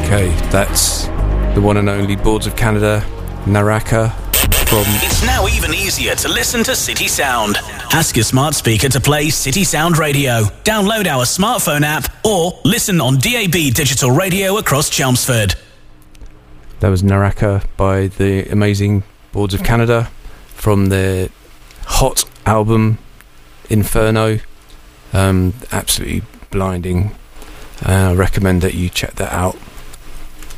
Okay, that's the one and only Boards of Canada, Naraka. It's now even easier to listen to City Sound. Ask your smart speaker to play City Sound Radio. Download our smartphone app or listen on DAB digital radio across Chelmsford. That was Naraka by the amazing Boards of Canada from their hot album Inferno. Absolutely blinding. I recommend that you check that out.